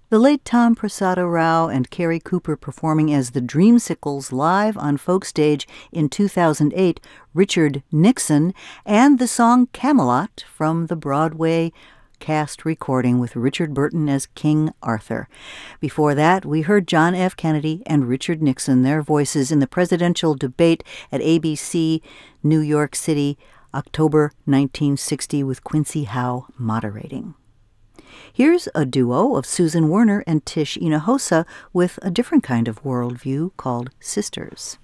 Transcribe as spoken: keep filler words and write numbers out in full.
The late Tom Prasada Rao and Carrie Cooper performing as the Dreamsicles live on Folk Stage in two thousand eight, Richard Nixon, and the song Camelot from the Broadway cast recording with Richard Burton as King Arthur. Before that, we heard John F. Kennedy and Richard Nixon, their voices in the presidential debate at A B C, New York City, October nineteen sixty, with Quincy Howe moderating. Here's a duo of Susan Werner and Tish Hinojosa with a different kind of worldview called Sisters.